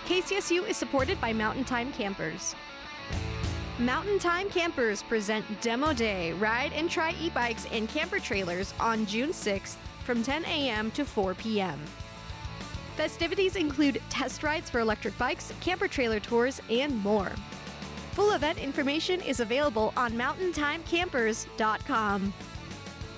KCSU is supported by Mountain Time Campers. Mountain Time Campers present Demo Day, ride and try e-bikes and camper trailers on June 6th from 10 a.m. to 4 p.m. Festivities include test rides for electric bikes, camper trailer tours, and more. Full event information is available on mountaintimecampers.com.